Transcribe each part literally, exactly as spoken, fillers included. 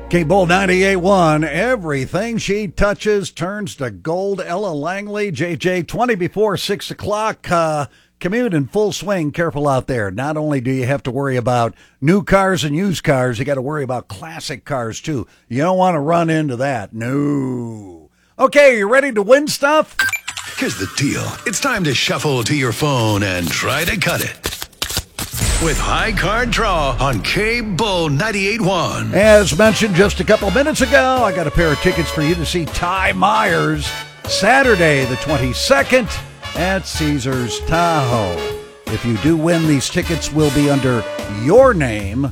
K-Bull ninety-eight point one, everything she touches turns to gold. Ella Langley, J J, twenty before six o'clock. Uh, commute in full swing. Careful out there. Not only do you have to worry about new cars and used cars, you got to worry about classic cars, too. You don't want to run into that. No. Okay, you ready to win stuff? Here's the deal. It's time to shuffle to your phone and try to cut it. With High Card Draw on K-Bull ninety-eight point one. As mentioned just a couple of minutes ago, I got a pair of tickets for you to see Ty Myers Saturday the twenty-second at Caesars Tahoe. If you do win, these tickets will be under your name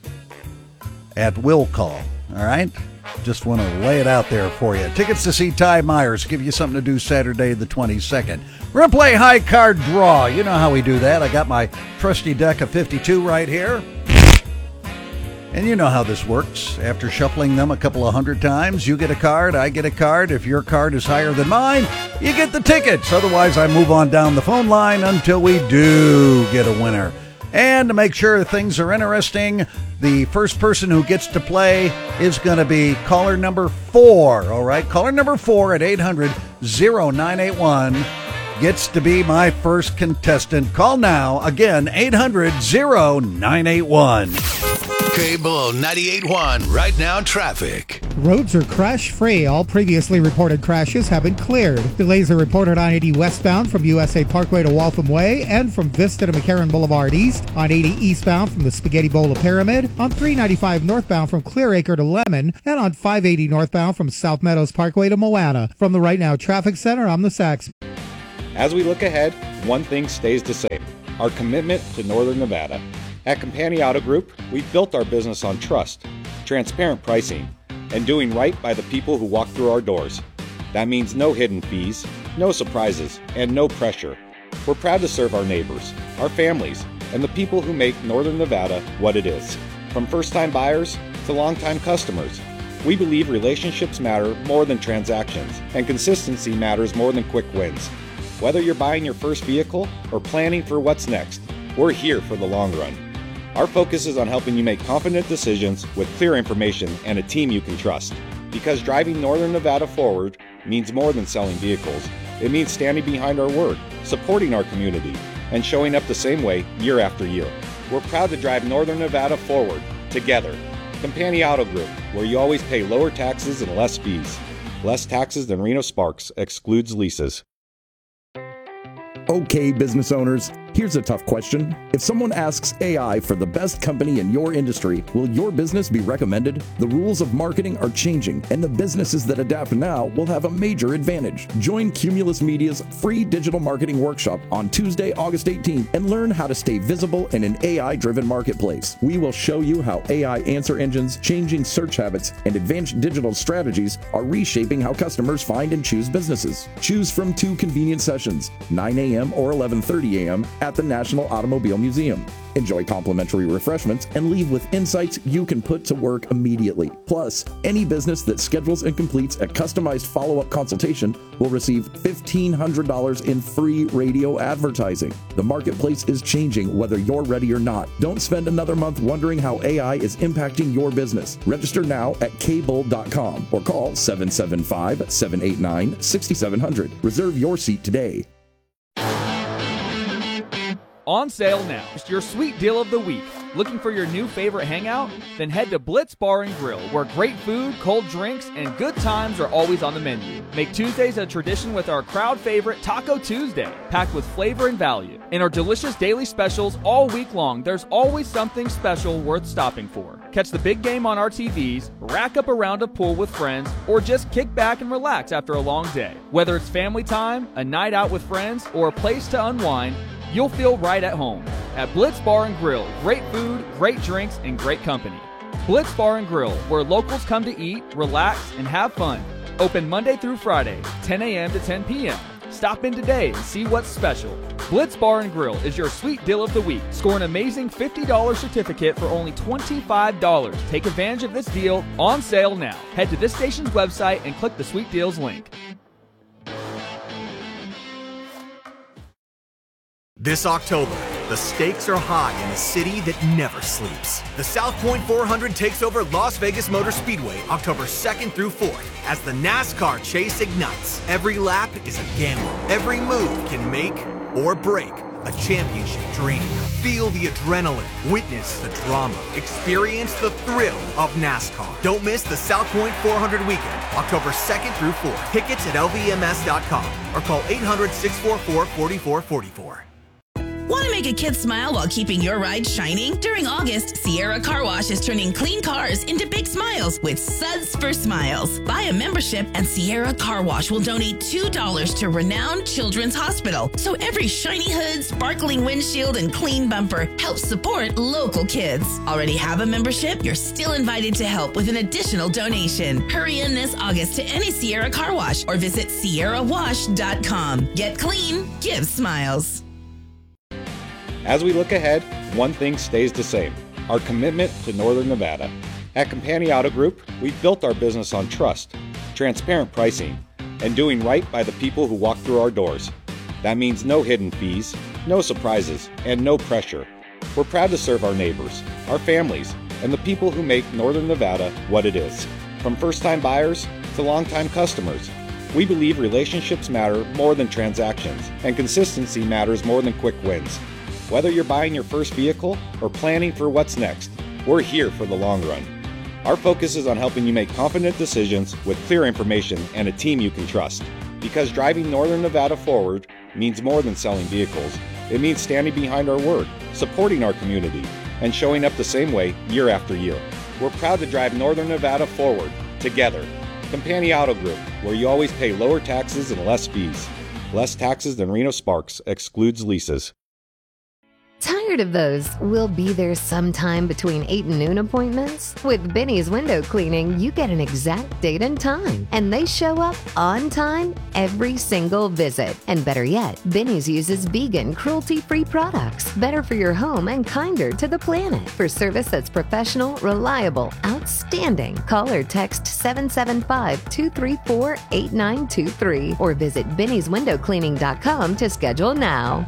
at will call. All right? Just want to lay it out there for you. Tickets to see Ty Myers. Give you something to do Saturday the twenty-second. We're going to play High Card Draw. You know how we do that. I got my trusty deck of fifty-two right here. And you know how this works. After shuffling them a couple of hundred times, you get a card, I get a card. If your card is higher than mine, you get the tickets. Otherwise, I move on down the phone line until we do get a winner. And to make sure things are interesting, the first person who gets to play is going to be caller number four. All right, caller number four at eight hundred oh nine eight one gets to be my first contestant. Call now. Again, eight hundred oh nine eight one. K-Bull ninety-eight point one, right now traffic. Roads are crash-free. All previously reported crashes have been cleared. Delays are reported on eighty westbound from U S A Parkway to Waltham Way and from Vista to McCarran Boulevard East, on eighty eastbound from the Spaghetti Bowl to Pyramid, on three ninety-five northbound from Clearacre to Lemon, and on five eighty northbound from South Meadows Parkway to Moana. From the Right Now Traffic Center, I'm the Sax. As we look ahead, one thing stays the same: our commitment to Northern Nevada. At Campani Auto Group, we've built our business on trust, transparent pricing, and doing right by the people who walk through our doors. That means no hidden fees, no surprises, and no pressure. We're proud to serve our neighbors, our families, and the people who make Northern Nevada what it is. From first-time buyers to long-time customers, we believe relationships matter more than transactions, and consistency matters more than quick wins. Whether you're buying your first vehicle or planning for what's next, we're here for the long run. Our focus is on helping you make confident decisions with clear information and a team you can trust. Because driving Northern Nevada forward means more than selling vehicles. It means standing behind our word, supporting our community, and showing up the same way year after year. We're proud to drive Northern Nevada forward, together. Campani Auto Group, where you always pay lower taxes and less fees. Less taxes than Reno Sparks, excludes leases. Okay, business owners, here's a tough question. If someone asks A I for the best company in your industry, will your business be recommended? The rules of marketing are changing, and the businesses that adapt now will have a major advantage. Join Cumulus Media's free digital marketing workshop on Tuesday, August eighteenth, and learn how to stay visible in an A I-driven marketplace. We will show you how A I answer engines, changing search habits, and advanced digital strategies are reshaping how customers find and choose businesses. Choose from two convenient sessions, nine a.m. or eleven thirty a.m. at the National Automobile Museum. Enjoy complimentary refreshments and leave with insights you can put to work immediately. Plus, any business that schedules and completes a customized follow-up consultation will receive fifteen hundred dollars in free radio advertising. The marketplace is changing whether you're ready or not. Don't spend another month wondering how A I is impacting your business. Register now at k bull dot com or call seven seven five, seven eight nine, six seven zero zero. Reserve your seat today. On sale now, it's your sweet deal of the week. Looking for your new favorite hangout? Then head to Blitz Bar and Grill, where great food, cold drinks, and good times are always on the menu. Make Tuesdays a tradition with our crowd favorite Taco Tuesday, packed with flavor and value. In our delicious daily specials all week long, there's always something special worth stopping for. Catch the big game on our T Vs, rack up a round of pool with friends, or just kick back and relax after a long day. Whether it's family time, a night out with friends, or a place to unwind, you'll feel right at home. At Blitz Bar and Grill, great food, great drinks, and great company. Blitz Bar and Grill, where locals come to eat, relax, and have fun. Open Monday through Friday, ten a.m. to ten p.m. Stop in today and see what's special. Blitz Bar and Grill is your sweet deal of the week. Score an amazing fifty dollars certificate for only twenty-five dollars. Take advantage of this deal on sale now. Head to this station's website and click the Sweet Deals link. This October, the The stakes are high in a city that never sleeps. The South Point four hundred takes over Las Vegas Motor Speedway October second through fourth as the NASCAR chase ignites. Every lap is a gamble. Every move can make or break a championship dream. Feel the adrenaline, witness the drama, experience the thrill of NASCAR. Don't miss the South Point four hundred weekend, October second through fourth. Tickets at L V M S dot com or call eight hundred, six four four, four four four four. Want to make a kid smile while keeping your ride shining? During August, Sierra Car Wash is turning clean cars into big smiles with Suds for Smiles. Buy a membership and Sierra Car Wash will donate two dollars to Renowned Children's Hospital. So every shiny hood, sparkling windshield, and clean bumper helps support local kids. Already have a membership? You're still invited to help with an additional donation. Hurry in this August to any Sierra Car Wash or visit sierra wash dot com. Get clean, give smiles. As we look ahead, one thing stays the same: our commitment to Northern Nevada. At Campani Auto Group, we've built our business on trust, transparent pricing, and doing right by the people who walk through our doors. That means no hidden fees, no surprises, and no pressure. We're proud to serve our neighbors, our families, and the people who make Northern Nevada what it is. From first-time buyers to long-time customers, we believe relationships matter more than transactions, and consistency matters more than quick wins. Whether you're buying your first vehicle or planning for what's next, we're here for the long run. Our focus is on helping you make confident decisions with clear information and a team you can trust. Because driving Northern Nevada forward means more than selling vehicles. It means standing behind our word, supporting our community, and showing up the same way year after year. We're proud to drive Northern Nevada forward, together. Campani Auto Group, where you always pay lower taxes and less fees. Less taxes than Reno Sparks, excludes leases. Tired of those "we'll be there sometime between eight and noon" appointments? With Benny's Window Cleaning, you get an exact date and time, and they show up on time every single visit. And better yet, Benny's uses vegan, cruelty-free products, better for your home and kinder to the planet. For service that's professional, reliable, outstanding, call or text seven seven five, two three four, eight nine two three or visit bennys window cleaning dot com to schedule now.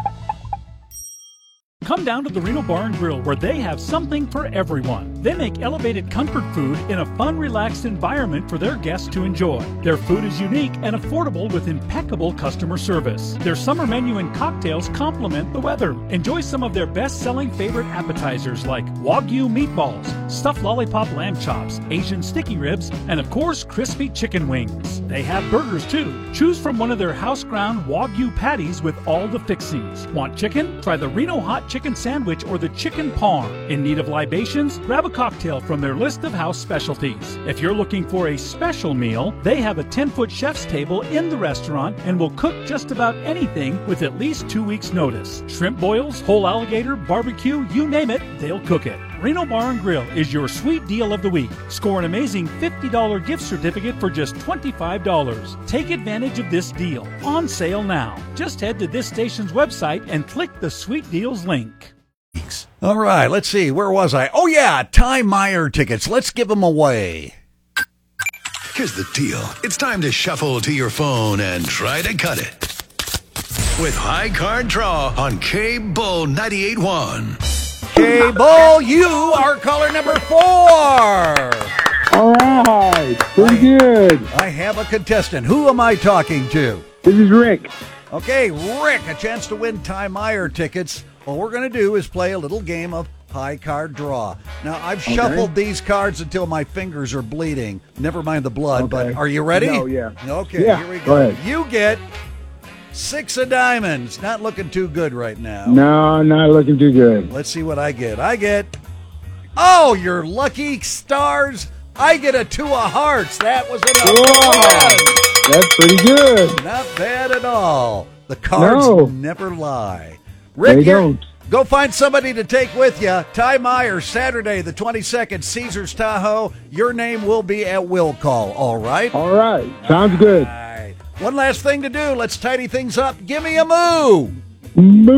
Come down to the Reno Bar and Grill, where they have something for everyone. They make elevated comfort food in a fun, relaxed environment for their guests to enjoy. Their food is unique and affordable with impeccable customer service. Their summer menu and cocktails complement the weather. Enjoy some of their best-selling favorite appetizers like Wagyu meatballs, stuffed lollipop lamb chops, Asian sticky ribs, and of course, crispy chicken wings. They have burgers too. Choose from one of their house-ground Wagyu patties with all the fixings. Want chicken? Try the Reno Hot Chicken Chicken sandwich or the chicken parm. In need of libations? Grab a cocktail from their list of house specialties. If you're looking for a special meal, they have a ten-foot chef's table in the restaurant and will cook just about anything with at least two weeks' notice. Shrimp boils, whole alligator, barbecue, you name it, they'll cook it. Reno Bar and Grill is your sweet deal of the week. Score an amazing fifty dollars gift certificate for just twenty-five dollars. Take advantage of this deal. On sale now. Just head to this station's website and click the Sweet Deals link. All right, let's see. Where was I? Oh, yeah, Ty Meyer tickets. Let's give them away. Here's the deal. It's time to shuffle to your phone and try to cut it. With High Card Draw on K-Bull ninety-eight point one. K-Bull, you are caller number four. All right, pretty good. I have a contestant. Who am I talking to? This is Rick. Okay, Rick, a chance to win Ty Meyer tickets. All we're going to do is play a little game of High Card Draw. Now, I've okay. shuffled these cards until my fingers are bleeding. Never mind the blood, okay. but are you ready? No, yeah. Okay, yeah, here we go. go ahead. You get six of diamonds. Not looking too good right now. No, not looking too good. Let's see what I get. I get, oh, your lucky stars. I get a two of hearts. That was enough. That's pretty good. Not bad at all. The cards no. never lie. Rick, they here, don't. Go find somebody to take with you. Ty Meyer, Saturday the twenty-second, Caesars Tahoe. Your name will be at will call, all right? All right. Sounds good. All right. One last thing to do. Let's tidy things up. Give me a moo. Moo.